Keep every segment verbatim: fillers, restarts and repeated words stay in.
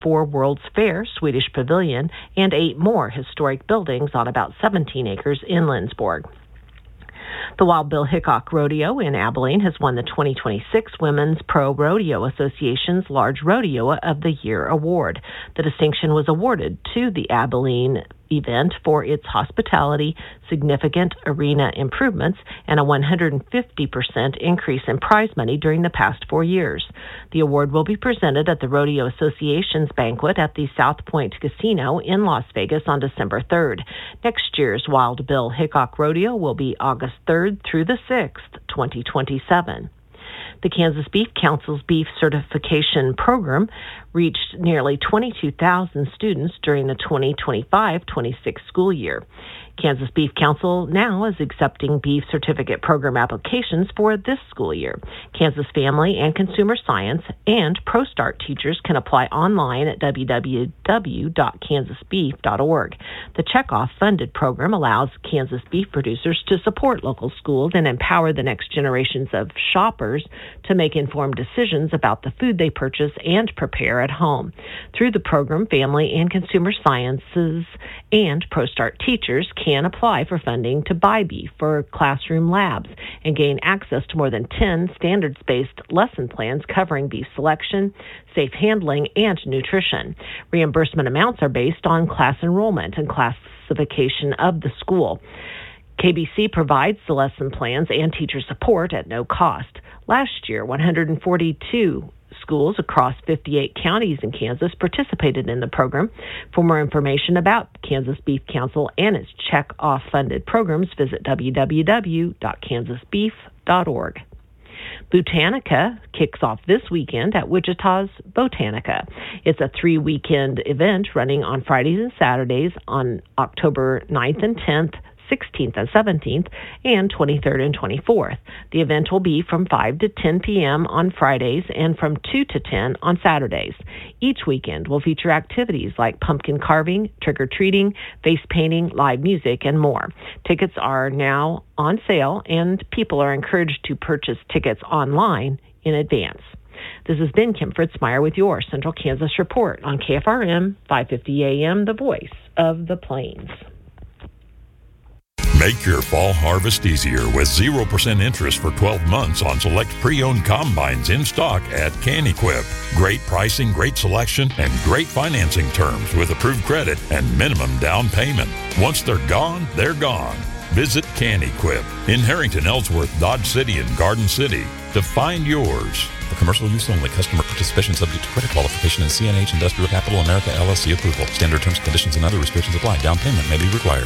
four World's Fair Swedish Pavilion, and eight more historic buildings on about seventeen acres in Lindsborg. The Wild Bill Hickok Rodeo in Abilene has won the twenty twenty-six Women's Pro Rodeo Association's Large Rodeo of the Year award. The distinction was awarded to the Abilene event for its hospitality, significant arena improvements, and a one hundred fifty percent increase in prize money during the past four years. The award will be presented at the Rodeo Association's banquet at the South Point Casino in Las Vegas on December third. Next year's Wild Bill Hickok Rodeo will be August third through the sixth, twenty twenty-seven. The Kansas Beef Council's beef certification program reached nearly twenty-two thousand students during the twenty twenty-five twenty-six school year. Kansas Beef Council now is accepting beef certificate program applications for this school year. Kansas Family and Consumer Science and ProStart teachers can apply online at w w w dot kansas beef dot org. The checkoff funded program allows Kansas beef producers to support local schools and empower the next generations of shoppers to make informed decisions about the food they purchase and prepare at home. Through the program, Family and Consumer Sciences and ProStart teachers can apply for funding to buy beef for classroom labs and gain access to more than ten standards-based lesson plans covering beef selection, safe handling, and nutrition. Reimbursement amounts are based on class enrollment and classification of the school. K B C provides the lesson plans and teacher support at no cost. Last year, one hundred forty-two schools across fifty-eight counties in Kansas participated in the program. For more information about Kansas Beef Council and its check-off funded programs, visit w w w dot kansas beef dot org. Botanica kicks off this weekend at Wichita's Botanica. It's a three-weekend event running on Fridays and Saturdays on October ninth and tenth, sixteenth and seventeenth, and twenty-third and twenty-fourth. The event will be from five to ten p.m. on Fridays and from two to ten on Saturdays. Each weekend will feature activities like pumpkin carving, trick-or-treating, face painting, live music, and more. Tickets are now on sale, and people are encouraged to purchase tickets online in advance. This has been Kim Fritzmeyer with your Central Kansas Report on K F R M five fifty A M, the voice of the Plains. Make your fall harvest easier with zero percent interest for twelve months on select pre-owned combines in stock at CanEquip. Great pricing, great selection, and great financing terms with approved credit and minimum down payment. Once they're gone, they're gone. Visit CanEquip in Harrington, Ellsworth, Dodge City, and Garden City to find yours. For commercial use only. Customer participation subject to credit qualification and C N H Industrial Capital America L L C approval. Standard terms, conditions, and other restrictions apply. Down payment may be required.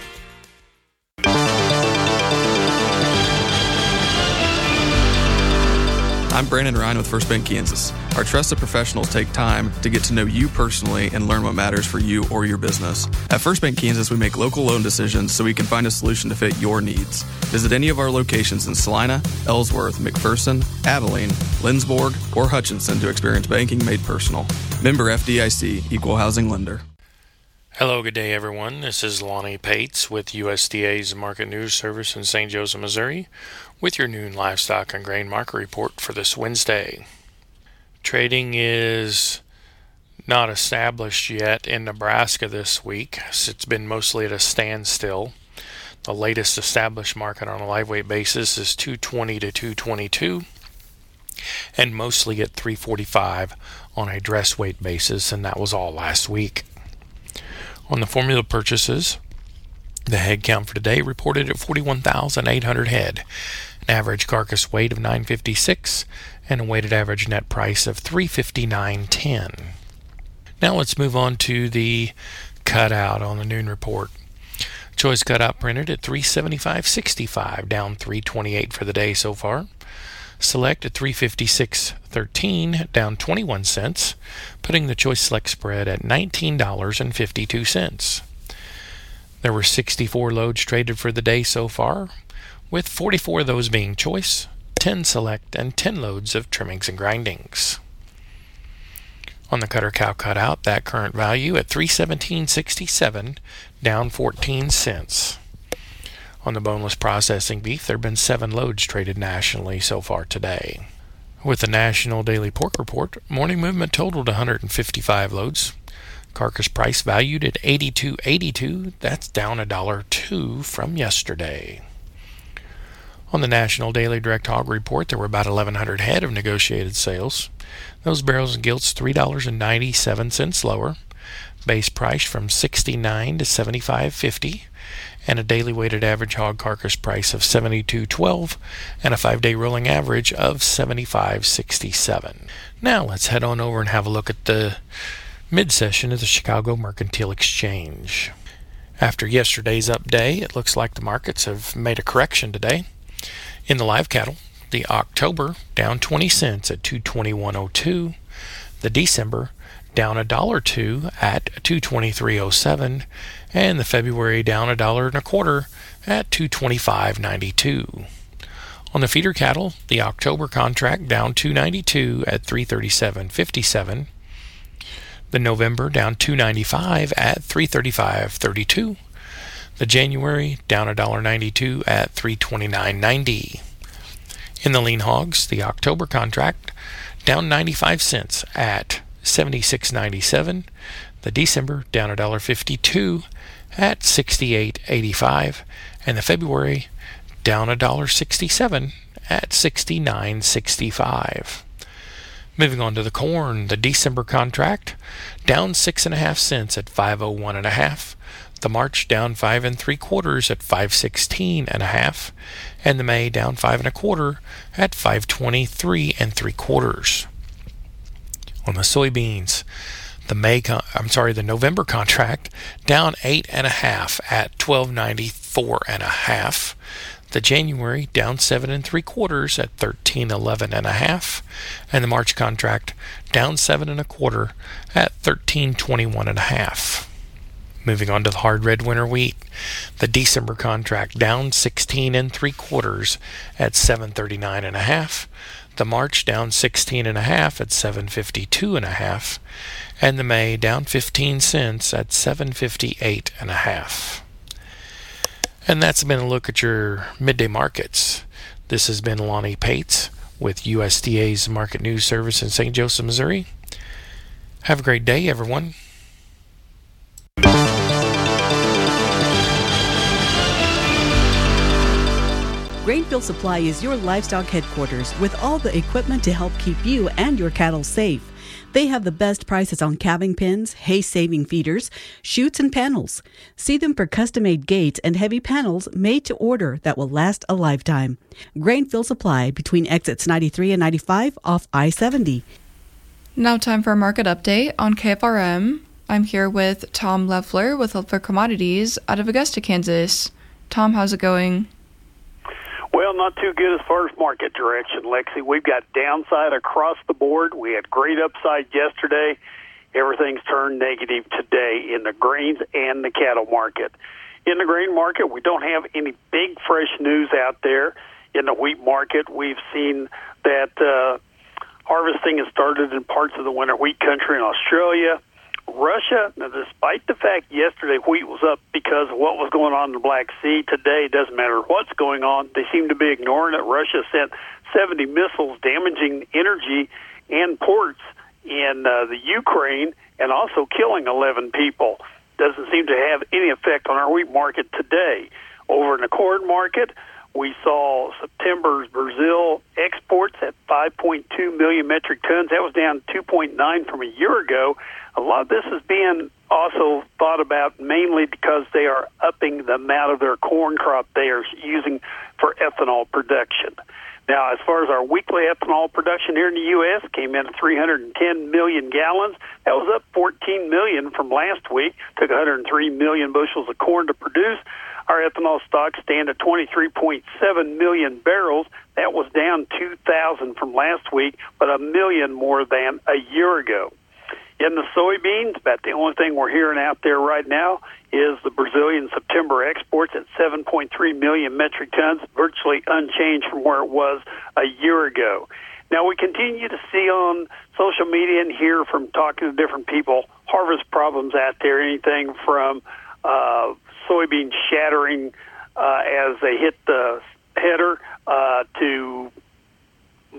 I'm Brandon Ryan with First Bank Kansas. Our trusted professionals take time to get to know you personally and learn what matters for you or your business. At First Bank Kansas, we make local loan decisions so we can find a solution to fit your needs. Visit any of our locations in Salina, Ellsworth, McPherson, Abilene, Lindsborg, or Hutchinson to experience banking made personal. Member F D I C, Equal Housing Lender. Hello, good day, everyone. This is Lonnie Pates with U S D A's Market News Service in Saint Joseph, Missouri, with your noon livestock and grain market report for this Wednesday. Trading is not established yet in Nebraska this week. It's been mostly at a standstill. The latest established market on a live weight basis is two twenty to two twenty-two, and mostly at three forty-five on a dress weight basis, and that was all last week. On the formula purchases, the head count for today reported at forty-one thousand eight hundred head, an average carcass weight of nine fifty-six, and a weighted average net price of three fifty-nine ten. Now let's move on to the cutout on the noon report. Choice cutout printed at three seventy-five sixty-five, down three twenty-eight for the day so far. Select at three fifty-six thirteen, down twenty-one cents, putting the choice select spread at nineteen dollars and fifty-two cents. There were sixty-four loads traded for the day so far, with forty-four of those being choice, ten select, and ten loads of trimmings and grindings. On the cutter cow cutout, that current value at three seventeen sixty-seven, down fourteen cents. On the boneless processing beef, there have been seven loads traded nationally so far today. With the National Daily Pork Report, morning movement totaled one hundred fifty-five loads. Carcass price valued at eighty-two eighty-two. That's down a dollar two from yesterday. On the National Daily Direct Hog Report, there were about eleven hundred head of negotiated sales. Those barrels and gilts three dollars and ninety-seven cents lower. Base price from sixty-nine to seventy-five fifty, and a daily weighted average hog carcass price of seventy-two twelve, and a five-day rolling average of seventy-five sixty-seven. Now let's head on over and have a look at the mid-session of the Chicago Mercantile Exchange. After yesterday's up day, it looks like the markets have made a correction today. In the live cattle, the October down twenty cents at two twenty-one oh two. The December down a dollar two at two twenty-three oh seven, and the February down a dollar and a quarter at two twenty-five ninety-two. On the feeder cattle, the October contract down two ninety-two at three thirty-seven fifty-seven. The November down two ninety-five at three thirty-five thirty-two. The January down one ninety-two at three twenty-nine ninety. In the lean hogs, the October contract down ninety-five cents at seventy-six ninety-seven. The December down one fifty-two at sixty-eight eighty-five, and the February down one sixty-seven at sixty-nine sixty-five. Moving on to the corn, the December contract down six and a half cents at five oh one and a half. The March down five and three quarters at five sixteen and a half, and the May down five and a quarter at five twenty-three and three quarters. On the soybeans, the May con- I'm sorry, the November contract down eight and a half at twelve ninety-four and a half. The January down seven and three quarters at thirteen eleven and a half, and the March contract down seven and a quarter at thirteen twenty-one and a half. Moving on to the hard red winter wheat, the December contract down sixteen and three quarters at seven thirty-nine and a half. The March down sixteen and a half at seven fifty-two and a half, and the May down fifteen cents at seven fifty-eight and a half. And that's been a look at your midday markets. This has been Lonnie Pates with U S D A's Market News Service in Saint Joseph, Missouri. Have a great day, everyone. Grainfield Supply is your livestock headquarters with all the equipment to help keep you and your cattle safe. They have the best prices on calving pens, hay-saving feeders, chutes, and panels. See them for custom-made gates and heavy panels made to order that will last a lifetime. Grainfield Supply between exits ninety-three and ninety-five off I seventy. Now time for a market update on K F R M. I'm here with Tom Leffler with Leffler Commodities out of Augusta, Kansas. Tom, how's it going? Well, not too good as far as market direction, Lexi. We've got downside across the board. We had great upside yesterday. Everything's turned negative today in the grains and the cattle market. In the grain market, we don't have any big fresh news out there. In the wheat market, we've seen that uh, harvesting has started in parts of the winter wheat country in Australia. Russia, now despite the fact yesterday wheat was up because of what was going on in the Black Sea, today it doesn't matter what's going on. They seem to be ignoring it. Russia sent seventy missiles damaging energy and ports in uh, the Ukraine and also killing eleven people. Doesn't seem to have any effect on our wheat market today. Over in the corn market, we saw September's Brazil exports at five point two million metric tons. That was down two point nine from a year ago. A lot of this is being also thought about mainly because they are upping the amount of their corn crop they are using for ethanol production. Now, as far as our weekly ethanol production here in the U S, came in at three hundred ten million gallons. That was up fourteen million from last week. Took one hundred three million bushels of corn to produce. Our ethanol stocks stand at twenty-three point seven million barrels. That was down two thousand from last week, but a million more than a year ago. In the soybeans, about the only thing we're hearing out there right now is the Brazilian September exports at seven point three million metric tons, virtually unchanged from where it was a year ago. Now, we continue to see on social media and hear from talking to different people harvest problems out there, anything from uh, soybeans shattering uh, as they hit the header uh, to mold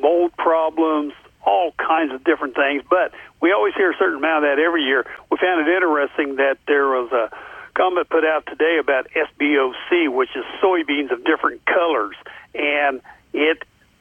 problems, all kinds of different things. But we always hear a certain amount of that every year. We found it interesting that there was a comment put out today about S B O C, which is soybeans of different colors, and it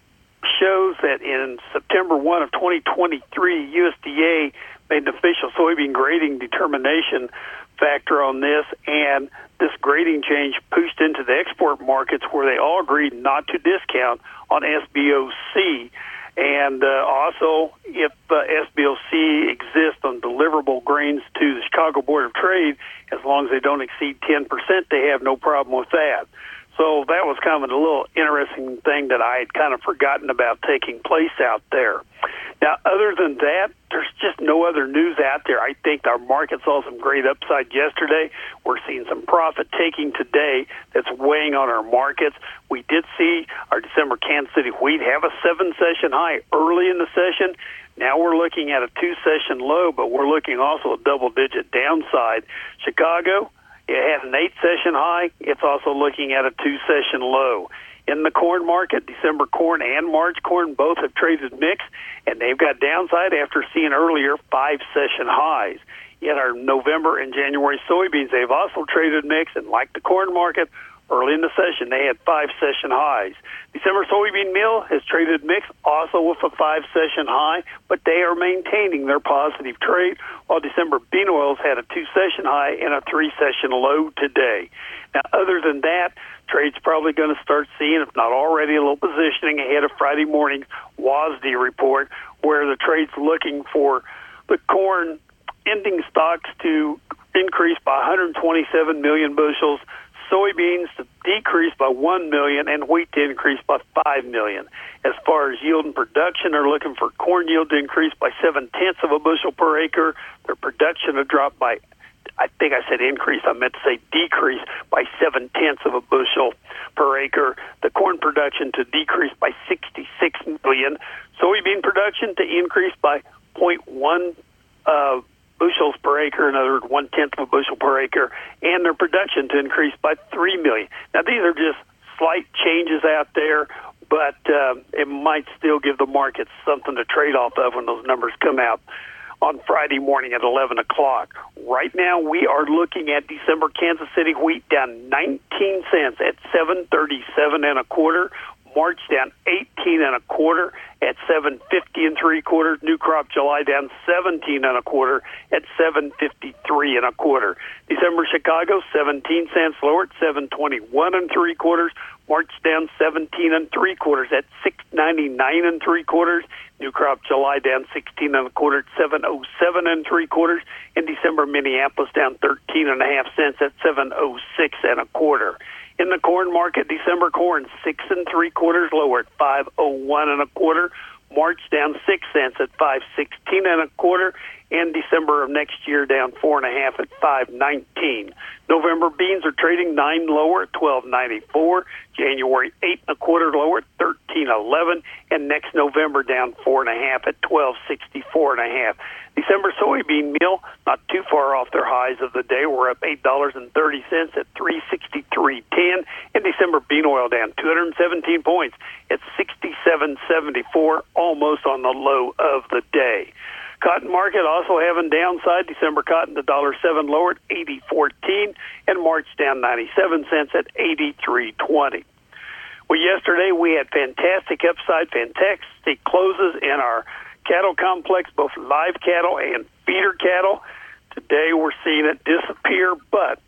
shows that in September first of twenty twenty-three, U S D A made an official soybean grading determination factor on this, and this grading change pushed into the export markets where they all agreed not to discount on S B O C. And uh, also, if uh, S B O C exists on deliverable grains to the Chicago Board of Trade, as long as they don't exceed ten percent, they have no problem with that. So that was kind of a little interesting thing that I had kind of forgotten about taking place out there. Now, other than that, there's just no other news out there. I think our market saw some great upside yesterday. We're seeing some profit taking today that's weighing on our markets. We did see our December Kansas City wheat have a seven-session high early in the session. Now we're looking at a two-session low, but we're looking also at double-digit downside. Chicago, it had an eight-session high. It's also looking at a two-session low. In the corn market, December corn and March corn both have traded mixed, and they've got downside after seeing earlier five-session highs. In our November and January soybeans, they've also traded mixed, and like the corn market, early in the session, they had five-session highs. December soybean meal has traded mixed, also with a five-session high, but they are maintaining their positive trade, while December bean oils had a two-session high and a three-session low today. Now, other than that, trade's probably going to start seeing, if not already, a little positioning ahead of Friday morning's W A S D report, where the trade's looking for the corn ending stocks to increase by one hundred twenty-seven million bushels, soybeans to decrease by one million, and wheat to increase by five million. As far as yield and production, they're looking for corn yield to increase by seven-tenths of a bushel per acre. Their production to drop by, I think I said increase, I meant to say decrease by seven-tenths of a bushel per acre. The corn production to decrease by sixty-six million. Soybean production to increase by zero point one uh, bushels per acre, in other words, one-tenth of a bushel per acre, and their production to increase by three million. Now, these are just slight changes out there, but uh, it might still give the market something to trade off of when those numbers come out on Friday morning at eleven o'clock. Right now, we are looking at December Kansas City wheat down nineteen cents at seven thirty-seven and a quarter. March down eighteen and a quarter at seven fifty and three quarters. New crop July down seventeen and a quarter at seven fifty-three and a quarter. December Chicago seventeen cents lower at seven twenty-one and three quarters. March down seventeen and three quarters at six ninety-nine and three quarters. New crop July down sixteen and a quarter at seven oh seven and three quarters. In December, Minneapolis down thirteen and a half cents at seven oh six and a quarter. In the corn market, December corn six and three quarters lower at five oh one and a quarter. March down six cents at five sixteen and a quarter. And December of next year down four and a half at five nineteen. November beans are trading nine lower at twelve ninety-four. January eight and a quarter lower at thirteen eleven, and next November down four and a half at twelve sixty-four and a half. December soybean meal not too far off their highs of the day. We're up eight dollars and thirty cents at three sixty-three ten, and December bean oil down two hundred seventeen points at sixty-seven seventy-four, almost on the low of the day. Cotton market also having downside. December cotton the one dollar seven lower at eighty fourteen, and March down ninety-seven cents at eighty-three twenty. Well, yesterday we had fantastic upside, fantastic closes in our cattle complex, both live cattle and feeder cattle. Today we're seeing it disappear, but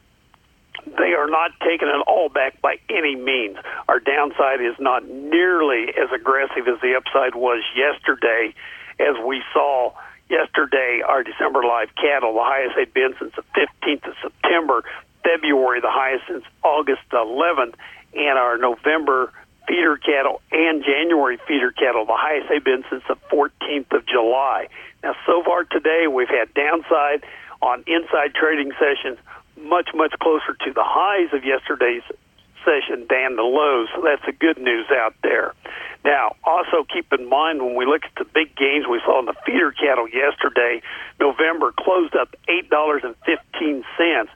they are not taking it all back by any means. Our downside is not nearly as aggressive as the upside was yesterday, as we saw yesterday, our December live cattle, the highest they'd been since the fifteenth of September, February, the highest since August eleventh, and our November feeder cattle and January feeder cattle, the highest they've been since the fourteenth of July. Now, so far today, we've had downside on inside trading sessions much, much closer to the highs of yesterday's session than the lows, so that's the good news out there. Now, also keep in mind when we look at the big gains we saw in the feeder cattle yesterday, November closed up eight dollars and fifteen cents.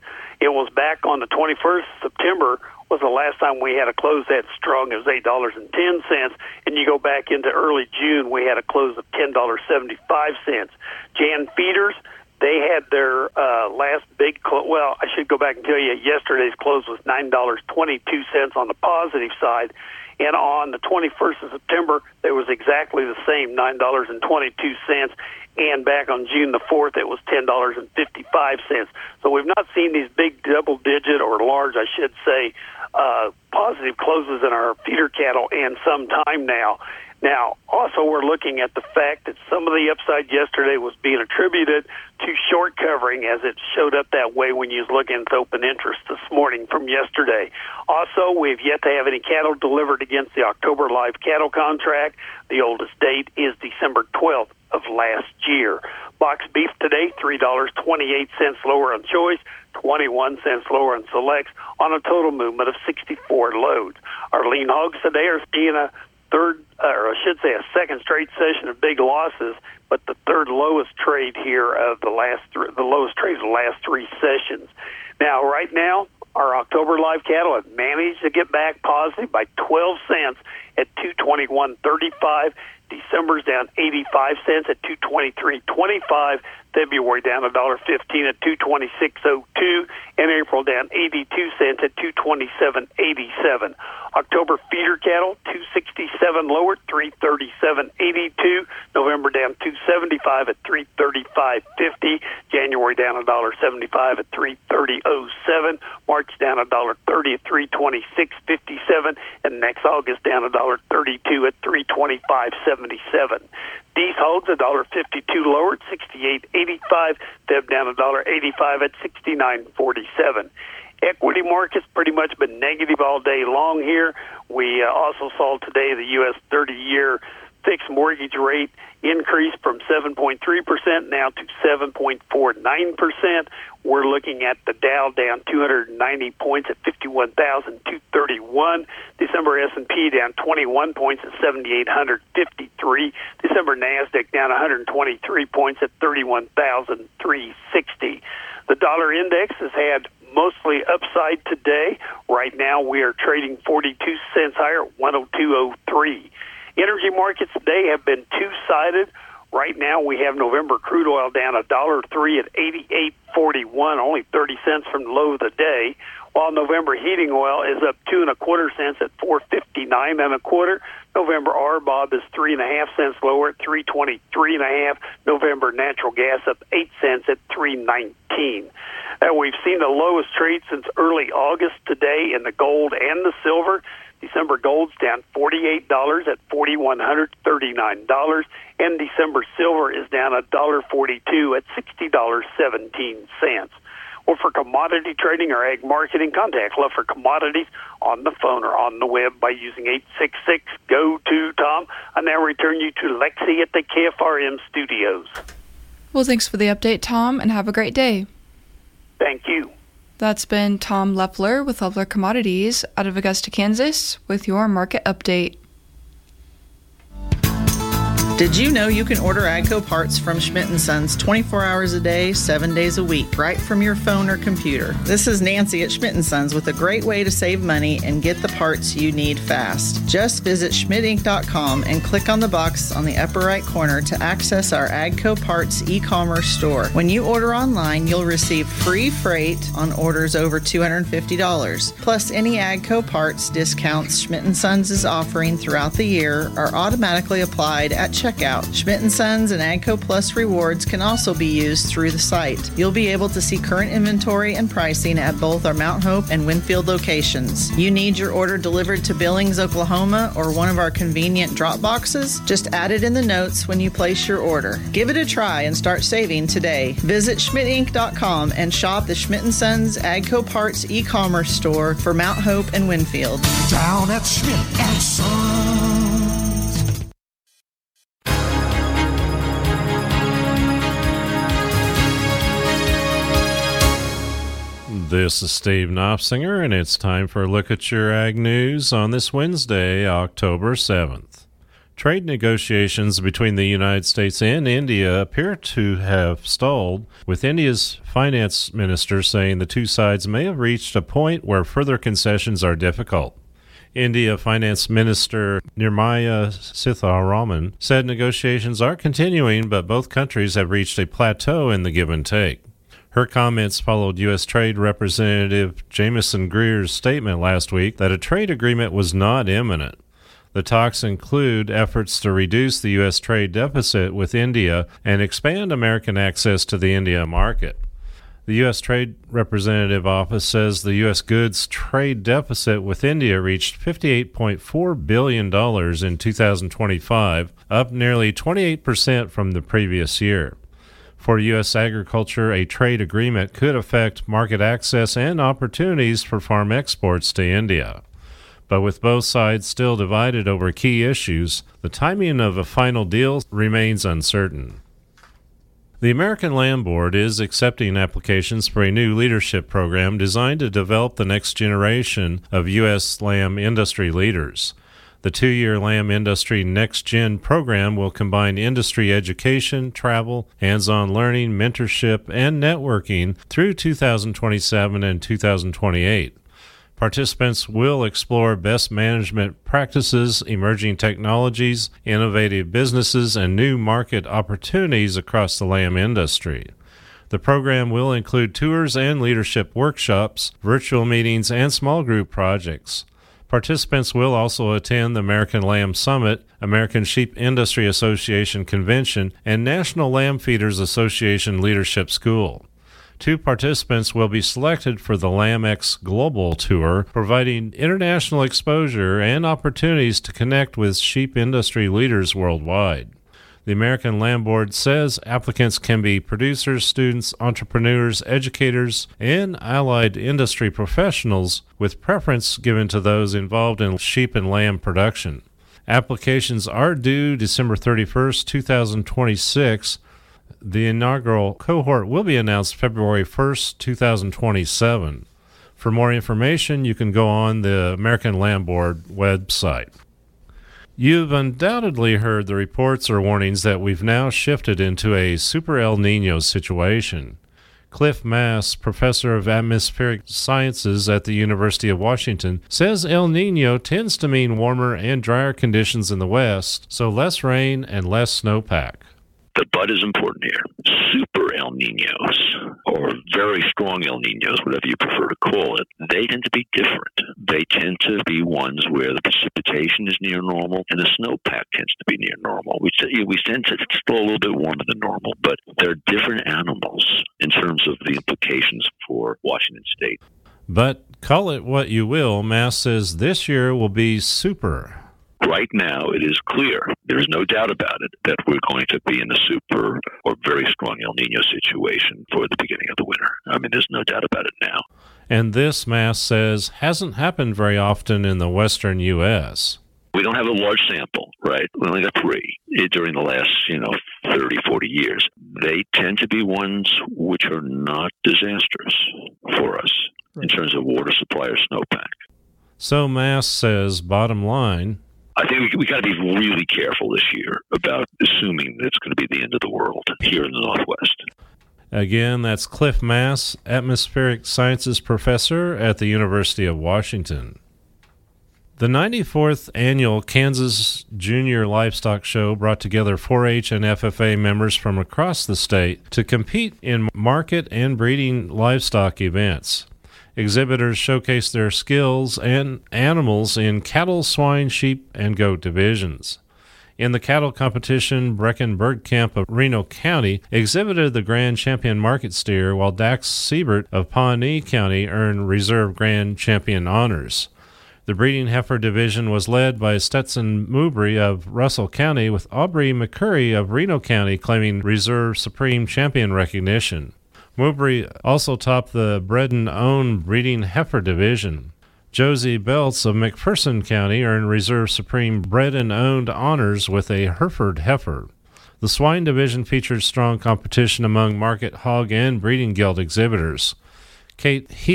It was back on the twenty-first of September was the last time we had a close that strong. It was eight dollars and ten cents. And you go back into early June, we had a close of ten dollars and seventy-five cents. Jan Feeders, they had their uh, last big close. Well, I should go back and tell you, yesterday's close was nine dollars and twenty-two cents on the positive side. And on the twenty-first of September, it was exactly the same, nine dollars and twenty-two cents. And back on June the fourth, it was ten dollars and fifty-five cents. So we've not seen these big double-digit or large, I should say, uh, positive closes in our feeder cattle in some time now. Now, also we're looking at the fact that some of the upside yesterday was being attributed to short covering, as it showed up that way when you was looking at the open interest this morning from yesterday. Also, we've yet to have any cattle delivered against the October live cattle contract. The oldest date is December twelfth of last year. Box beef today, three dollars and twenty-eight cents lower on choice, twenty-one cents lower on selects, on a total movement of sixty-four loads. Our lean hogs today are seeing a third, or I should say a second straight session of big losses, but the third lowest trade here of the last, th- the lowest trade of the last three sessions. Now, right now, our October live cattle have managed to get back positive by twelve cents at two twenty-one thirty-five. December's down eighty-five cents at two twenty-three twenty-five. February down one dollar fifteen at two twenty-six oh two, and April down eighty-two cents at two twenty-seven eighty-seven. October feeder cattle two sixty-seven lower, three thirty-seven eighty-two. November down two seventy-five at three thirty-five fifty. January down one dollar seventy-five at three thirty oh seven. March down one dollar thirty at three twenty-six fifty-seven, and next August down one dollar thirty-two at three twenty-five seventy-seven. These hogs one dollar fifty-two lower at sixty-eight eighty-five. Feb down one dollar eighty-five at sixty-nine forty-seven. Equity markets pretty much been negative all day long here. We uh, also saw today the U S thirty-year fixed mortgage rate increase from seven point three percent now to seven point four nine percent. We're looking at the Dow down two hundred ninety points at fifty-one thousand two hundred thirty-one. December S and P down twenty-one points at seven thousand eight hundred fifty-three. December NASDAQ down one hundred twenty-three points at thirty-one thousand three hundred sixty. The dollar index has had mostly upside today. Right now we are trading forty-two cents higher, one oh two oh three. Energy markets today have been two-sided. Right now we have November crude oil down one dollar three at eighty-eight forty-one, only thirty cents from the low of the day, while November heating oil is up two and a quarter cents at four fifty-nine and a quarter. November R B O B is three and a half cents lower at three twenty-three and a half. November natural gas up eight cents at three nineteen. And we've seen the lowest trade since early August today in the gold and the silver. December gold's down forty-eight dollars at four thousand one hundred thirty-nine dollars, and December silver is down one dollar forty-two at sixty dollars and seventeen cents. Well, for commodity trading or ag marketing, contact Love for Commodities on the phone or on the web by using eight six six, G O two, Tom. I now return you to Lexi at the K F R M studios. Well, thanks for the update, Tom, and have a great day. Thank you. That's been Tom Leffler with Leffler Commodities out of Augusta, Kansas, with your market update. Did you know you can order AGCO parts from Schmidt and Sons twenty-four hours a day, seven days a week, right from your phone or computer? This is Nancy at Schmidt and Sons with a great way to save money and get the parts you need fast. Just visit schmidt inc dot com and click on the box on the upper right corner to access our AGCO Parts e-commerce store. When you order online, you'll receive free freight on orders over two hundred fifty dollars. Plus, any AGCO parts discounts Schmidt and Sons is offering throughout the year are automatically applied at checkout. Schmidt and Sons and AGCO Plus rewards can also be used through the site. You'll be able to see current inventory and pricing at both our Mount Hope and Winfield locations. You need your order delivered to Billings, Oklahoma, or one of our convenient drop boxes? Just add it in the notes when you place your order. Give it a try and start saving today. Visit schmidt inc dot com and shop the Schmidt and Sons AGCO Parts e-commerce store for Mount Hope and Winfield. Down at Schmidt and Sons. This is Steve Knopfsinger, and it's time for a look at your ag news on this Wednesday, October seventh. Trade negotiations between the United States and India appear to have stalled, with India's finance minister saying the two sides may have reached a point where further concessions are difficult. India Finance Minister Nirmala Sitharaman said negotiations are continuing, but both countries have reached a plateau in the give and take. Her comments followed U S. Trade Representative Jamieson Greer's statement last week that a trade agreement was not imminent. The talks include efforts to reduce the U S trade deficit with India and expand American access to the India market. The U S. Trade Representative Office says the U S goods trade deficit with India reached fifty-eight point four billion dollars in two thousand twenty-five, up nearly twenty-eight percent from the previous year. For U S agriculture, a trade agreement could affect market access and opportunities for farm exports to India. But with both sides still divided over key issues, the timing of a final deal remains uncertain. The American Lamb Board is accepting applications for a new leadership program designed to develop the next generation of U S lamb industry leaders. The two-year Lamb Industry Next Gen program will combine industry education, travel, hands-on learning, mentorship, and networking through two thousand twenty-seven and two thousand twenty-eight. Participants will explore best management practices, emerging technologies, innovative businesses, and new market opportunities across the lamb industry. The program will include tours and leadership workshops, virtual meetings, and small group projects. Participants will also attend the American Lamb Summit, American Sheep Industry Association Convention, and National Lamb Feeders Association Leadership School. Two participants will be selected for the LambX Global Tour, providing international exposure and opportunities to connect with sheep industry leaders worldwide. The American Lamb Board says applicants can be producers, students, entrepreneurs, educators, and allied industry professionals, with preference given to those involved in sheep and lamb production. Applications are due December thirty-first, twenty twenty-six. The inaugural cohort will be announced February first, twenty twenty-seven. For more information, you can go on the American Lamb Board website. You've undoubtedly heard the reports or warnings that we've now shifted into a super El Nino situation. Cliff Mass, professor of atmospheric sciences at the University of Washington, says El Nino tends to mean warmer and drier conditions in the west, so less rain and less snowpack. The but is important here. Super El Ninos, or very strong El Ninos, whatever you prefer to call it, they tend to be different. They tend to be ones where the precipitation is near normal and the snowpack tends to be near normal. We, we sense it's still a little bit warmer than normal, but they're different animals in terms of the implications for Washington State. But call it what you will, Mass says this year will be super. Right now, it is clear, there is no doubt about it, that we're going to be in a super or very strong El Nino situation for the beginning of the winter. I mean, there's no doubt about it now. And this, Mass says, hasn't happened very often in the western U S. We don't have a large sample, right? We only got three during the last, you know, thirty, forty years. They tend to be ones which are not disastrous for us in terms of water supply or snowpack. So Mass says, bottom line, I think we, we got to be really careful this year about assuming that it's going to be the end of the world here in the Northwest. Again, that's Cliff Mass, atmospheric sciences professor at the University of Washington. The ninety-fourth annual Kansas Junior Livestock Show brought together four H and F F A members from across the state to compete in market and breeding livestock events. Exhibitors showcased their skills and animals in cattle, swine, sheep, and goat divisions. In the cattle competition, Brecken Bergkamp of Reno County exhibited the Grand Champion Market Steer, while Dax Siebert of Pawnee County earned Reserve Grand Champion honors. The breeding heifer division was led by Stetson Mowbray of Russell County, with Aubrey McCurry of Reno County claiming Reserve Supreme Champion recognition. Mowbray also topped the bred-and-owned breeding heifer division. Josie Belts of McPherson County earned Reserve Supreme bred-and-owned honors with a Hereford heifer. The swine division featured strong competition among market hog and breeding guild exhibitors. Kate Heeks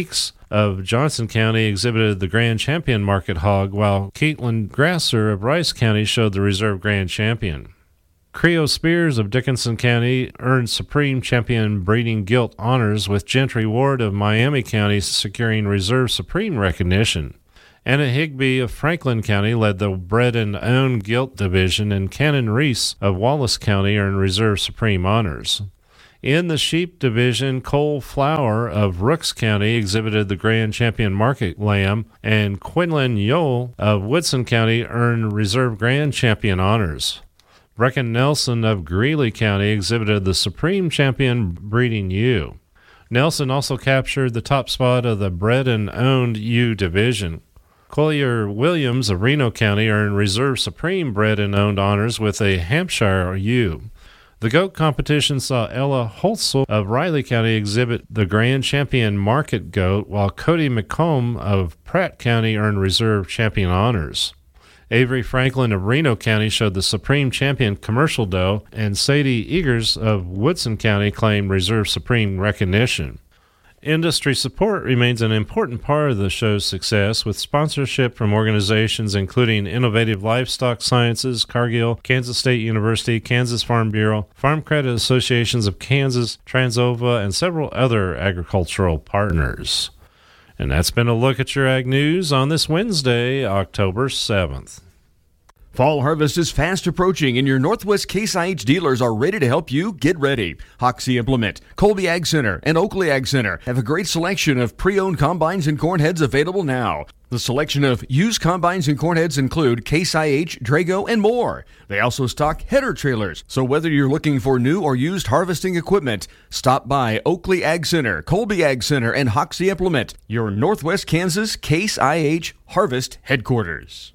of Johnson County exhibited the Grand Champion Market Hog, while Caitlin Grasser of Rice County showed the Reserve Grand Champion. Creo Spears of Dickinson County earned Supreme Champion Breeding Gilt honors, with Gentry Ward of Miami County securing Reserve Supreme recognition. Anna Higby of Franklin County led the Bred and Owned Gilt division, and Cannon Reese of Wallace County earned Reserve Supreme honors. In the sheep division, Cole Flower of Rooks County exhibited the Grand Champion Market Lamb, and Quinlan Yole of Woodson County earned Reserve Grand Champion honors. Brecken Nelson of Greeley County exhibited the Supreme Champion Breeding Ewe. Nelson also captured the top spot of the Bred and Owned Ewe division. Collier Williams of Reno County earned Reserve Supreme Bred and Owned honors with a Hampshire ewe. The goat competition saw Ella Holtzel of Riley County exhibit the Grand Champion Market Goat, while Cody McComb of Pratt County earned Reserve Champion honors. Avery Franklin of Reno County showed the Supreme Champion Commercial Doe, and Sadie Eagers of Woodson County claimed Reserve Supreme recognition. Industry support remains an important part of the show's success, with sponsorship from organizations including Innovative Livestock Sciences, Cargill, Kansas State University, Kansas Farm Bureau, Farm Credit Associations of Kansas, Transova, and several other agricultural partners. And that's been a look at your ag news on this Wednesday, October seventh. Fall harvest is fast approaching, and your Northwest Case I H dealers are ready to help you get ready. Hoxie Implement, Colby Ag Center, and Oakley Ag Center have a great selection of pre-owned combines and corn heads available now. The selection of used combines and corn heads include Case I H, Drago, and more. They also stock header trailers, so whether you're looking for new or used harvesting equipment, stop by Oakley Ag Center, Colby Ag Center, and Hoxie Implement, your Northwest Kansas Case I H harvest headquarters.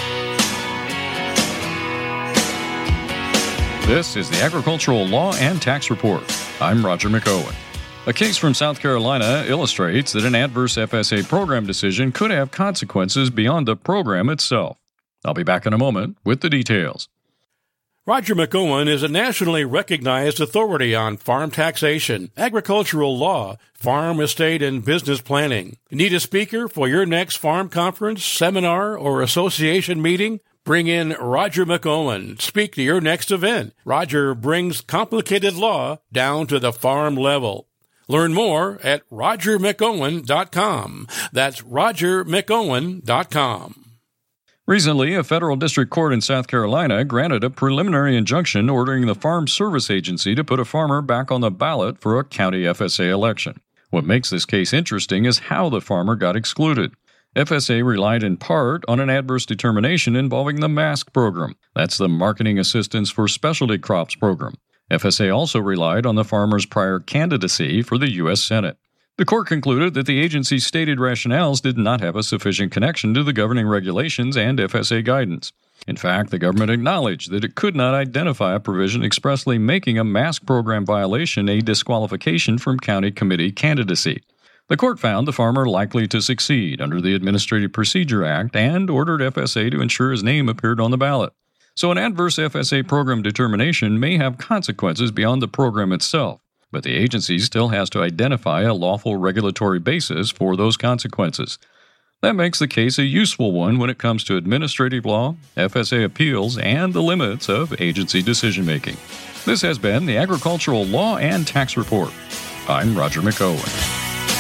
This is the Agricultural Law and Tax Report. I'm Roger McOwen. A case from South Carolina illustrates that an adverse F S A program decision could have consequences beyond the program itself. I'll be back in a moment with the details. Roger McOwen is a nationally recognized authority on farm taxation, agricultural law, farm, estate, and business planning. Need a speaker for your next farm conference, seminar, or association meeting? Bring in Roger McOwen. Speak to your next event. Roger brings complicated law down to the farm level. Learn more at roger mcowen dot com. That's roger mcowen dot com. Recently, a federal district court in South Carolina granted a preliminary injunction ordering the Farm Service Agency to put a farmer back on the ballot for a county F S A election. What makes this case interesting is how the farmer got excluded. F S A relied in part on an adverse determination involving the MASC program. That's the Marketing Assistance for Specialty Crops program. F S A also relied on the farmer's prior candidacy for the U S Senate. The court concluded that the agency's stated rationales did not have a sufficient connection to the governing regulations and F S A guidance. In fact, the government acknowledged that it could not identify a provision expressly making a MASC program violation a disqualification from county committee candidacy. The court found the farmer likely to succeed under the Administrative Procedure Act and ordered F S A to ensure his name appeared on the ballot. So an adverse F S A program determination may have consequences beyond the program itself, but the agency still has to identify a lawful regulatory basis for those consequences. That makes the case a useful one when it comes to administrative law, F S A appeals, and the limits of agency decision-making. This has been the Agricultural Law and Tax Report. I'm Roger McOwen.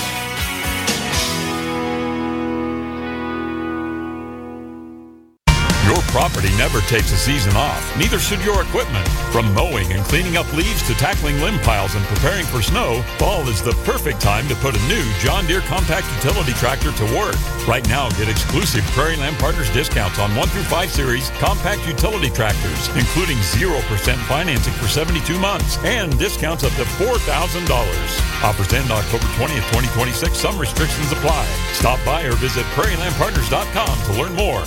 Your property never takes a season off, neither should your equipment. From mowing and cleaning up leaves to tackling limb piles and preparing for snow, fall is the perfect time to put a new John Deere compact utility tractor to work. Right now, get exclusive Prairie Land Partners discounts on one through five series compact utility tractors, including zero percent financing for seventy-two months and discounts up to four thousand dollars. Offers end October twentieth, twenty twenty-six. Some restrictions apply. Stop by or visit prairie land partners dot com to learn more.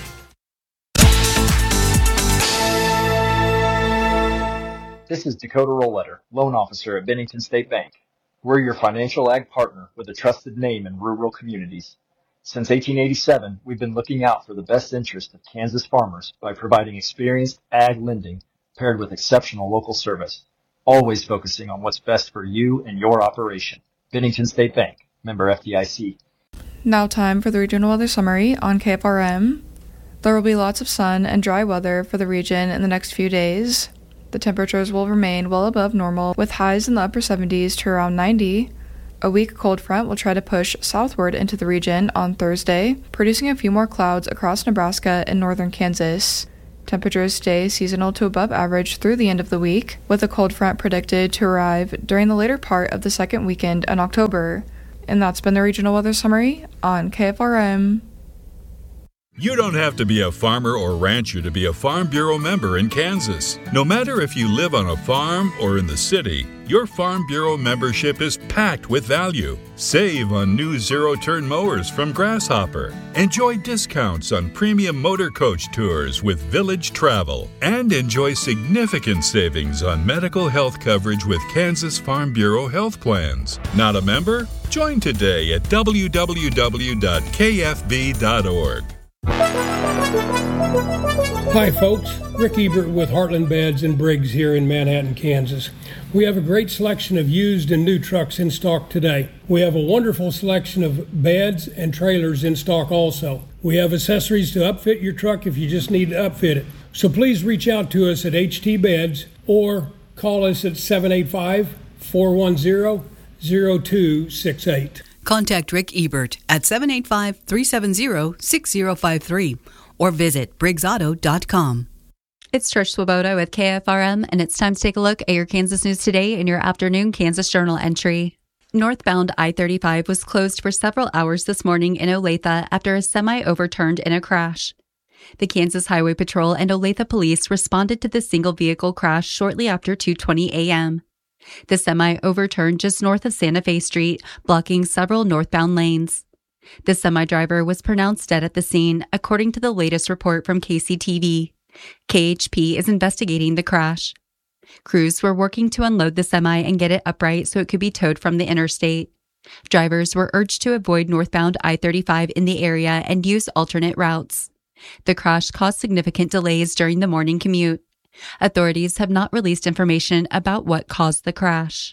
This is Dakota Rollletter, loan officer at Bennington State Bank. We're your financial ag partner with a trusted name in rural communities. Since eighteen eighty-seven, we've been looking out for the best interest of Kansas farmers by providing experienced ag lending paired with exceptional local service, always focusing on what's best for you and your operation. Bennington State Bank, member F D I C. Now time for the regional weather summary on K F R M. There will be lots of sun and dry weather for the region in the next few days. The temperatures will remain well above normal, with highs in the upper seventies to around ninety. A weak cold front will try to push southward into the region on Thursday, producing a few more clouds across Nebraska and northern Kansas. Temperatures stay seasonal to above average through the end of the week, with a cold front predicted to arrive during the later part of the second weekend in October. And that's been the regional weather summary on K F R M. You don't have to be a farmer or rancher to be a Farm Bureau member in Kansas. No matter if you live on a farm or in the city, your Farm Bureau membership is packed with value. Save on new zero-turn mowers from Grasshopper. Enjoy discounts on premium motor coach tours with Village Travel. And enjoy significant savings on medical health coverage with Kansas Farm Bureau health plans. Not a member? Join today at w w w dot k f b dot org. Hi folks, Rick Ebert with Heartland Beds and Briggs here in Manhattan, Kansas. We have a great selection of used and new trucks in stock today. We have a wonderful selection of beds and trailers in stock also. We have accessories to upfit your truck if you just need to upfit it. So please reach out to us at H T Beds or call us at seven eight five, four one zero, zero two six eight. Contact Rick Ebert at seven eight five, three seven zero, six zero five three or visit briggs auto dot com. It's Trish Swoboda with K F R M, and it's time to take a look at your Kansas news today in your afternoon Kansas Journal entry. Northbound I thirty-five was closed for several hours this morning in Olathe after a semi overturned in a crash. The Kansas Highway Patrol and Olathe Police responded to the single vehicle crash shortly after two twenty a.m. The semi overturned just north of Santa Fe Street, blocking several northbound lanes. The semi driver was pronounced dead at the scene, according to the latest report from K C T V. K H P is investigating the crash. Crews were working to unload the semi and get it upright so it could be towed from the interstate. Drivers were urged to avoid northbound I thirty-five in the area and use alternate routes. The crash caused significant delays during the morning commute. Authorities have not released information about what caused the crash.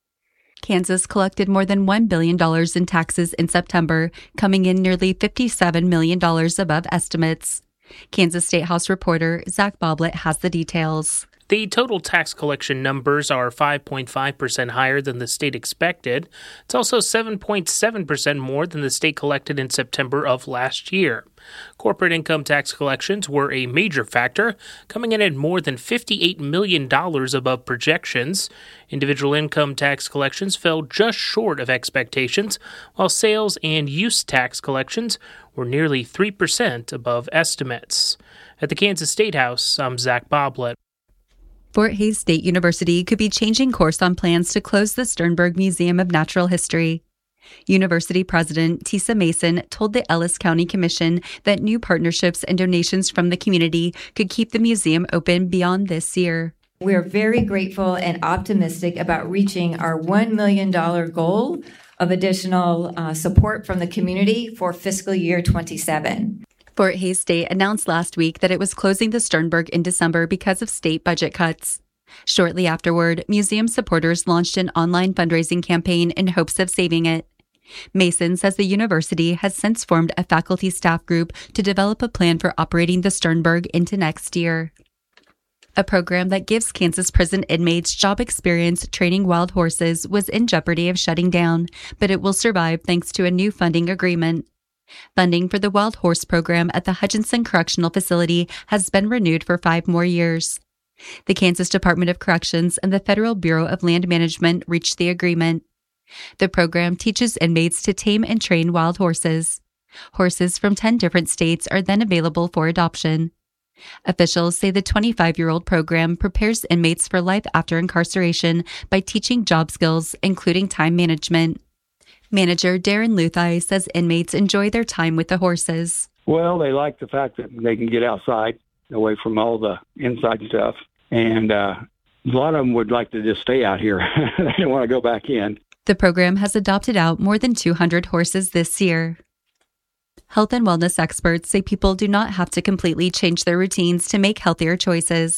Kansas collected more than one billion dollars in taxes in September, coming in nearly fifty-seven million dollars above estimates. Kansas State House reporter Zach Boblet has the details. The total tax collection numbers are five point five percent higher than the state expected. It's also seven point seven percent more than the state collected in September of last year. Corporate income tax collections were a major factor, coming in at more than fifty-eight million dollars above projections. Individual income tax collections fell just short of expectations, while sales and use tax collections were nearly three percent above estimates. At the Kansas State House, I'm Zach Boblet. Fort Hays State University could be changing course on plans to close the Sternberg Museum of Natural History. University President Tisa Mason told the Ellis County Commission that new partnerships and donations from the community could keep the museum open beyond this year. We are very grateful and optimistic about reaching our one million dollars goal of additional uh, support from the community for fiscal year twenty-seven. Fort Hays State announced last week that it was closing the Sternberg in December because of state budget cuts. Shortly afterward, museum supporters launched an online fundraising campaign in hopes of saving it. Mason says the university has since formed a faculty staff group to develop a plan for operating the Sternberg into next year. A program that gives Kansas prison inmates job experience training wild horses was in jeopardy of shutting down, but it will survive thanks to a new funding agreement. Funding for the Wild Horse program at the Hutchinson Correctional Facility has been renewed for five more years. The Kansas Department of Corrections and the Federal Bureau of Land Management reached the agreement. The program teaches inmates to tame and train wild horses. Horses from ten different states are then available for adoption. Officials say the twenty-five-year-old program prepares inmates for life after incarceration by teaching job skills, including time management. Manager Darren Luthai says inmates enjoy their time with the horses. Well, they like the fact that they can get outside, away from all the inside stuff. And uh, a lot of them would like to just stay out here. They don't want to go back in. The program has adopted out more than two hundred horses this year. Health and wellness experts say people do not have to completely change their routines to make healthier choices.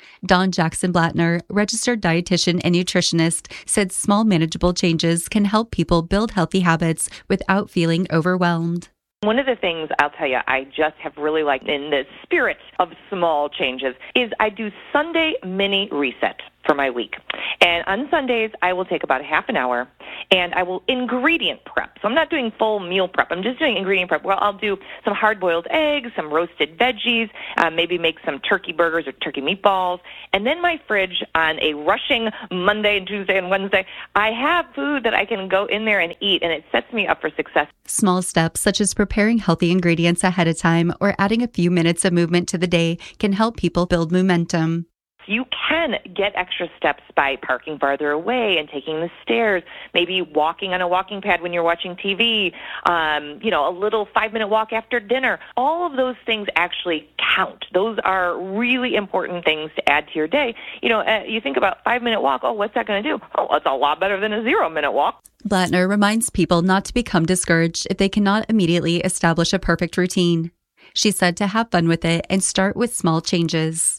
Dawn Jackson Blattner, registered dietitian and nutritionist, said small manageable changes can help people build healthy habits without feeling overwhelmed. One of the things I'll tell you I just have really liked in the spirit of small changes is I do Sunday mini reset for my week. And on Sundays, I will take about a half an hour and I will ingredient prep. So I'm not doing full meal prep. I'm just doing ingredient prep. Well, I'll do some hard-boiled eggs, some roasted veggies, uh, maybe make some turkey burgers or turkey meatballs. And then my fridge on a rushing Monday and Tuesday and Wednesday, I have food that I can go in there and eat, and it sets me up for success. Small steps such as preparing healthy ingredients ahead of time or adding a few minutes of movement to the day can help people build momentum. You can get extra steps by parking farther away and taking the stairs, maybe walking on a walking pad when you're watching T V, um, you know, a little five-minute walk after dinner. All of those things actually count. Those are really important things to add to your day. You know, uh, you think about five-minute walk, oh, what's that going to do? Oh, it's a lot better than a zero-minute walk. Blattner reminds people not to become discouraged if they cannot immediately establish a perfect routine. She said to have fun with it and start with small changes.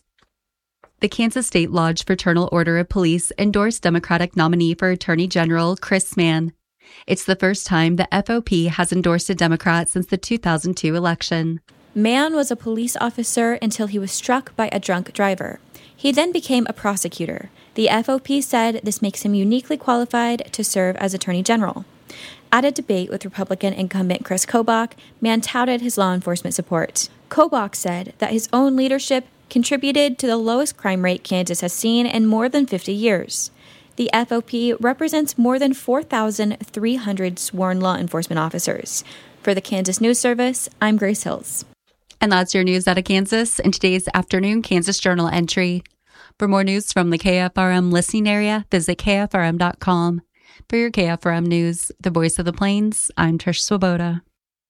The Kansas State Lodge Fraternal Order of Police endorsed Democratic nominee for Attorney General Chris Mann. It's the first time the F O P has endorsed a Democrat since the two thousand two election. Mann was a police officer until he was struck by a drunk driver. He then became a prosecutor. The F O P said this makes him uniquely qualified to serve as Attorney General. At a debate with Republican incumbent Chris Kobach, Mann touted his law enforcement support. Kobach said that his own leadership contributed to the lowest crime rate Kansas has seen in more than fifty years. The F O P represents more than four thousand three hundred sworn law enforcement officers. For the Kansas News Service, I'm Grace Hills. And that's your news out of Kansas in today's afternoon Kansas Journal entry. For more news from the K F R M listening area, visit K F R M dot com. For your K F R M News, the voice of the Plains, I'm Trish Swoboda.